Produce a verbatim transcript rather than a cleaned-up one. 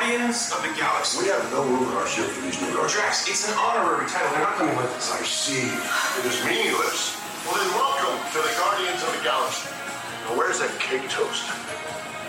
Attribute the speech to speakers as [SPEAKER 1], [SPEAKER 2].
[SPEAKER 1] Guardians of the Galaxy.
[SPEAKER 2] We have no room in our ship for these new guards.
[SPEAKER 1] Drax, it's an honorary title. They're not coming with us.
[SPEAKER 2] I see. It is meaningless. Well, then welcome to the Guardians of the Galaxy. Now, where's that cake toast?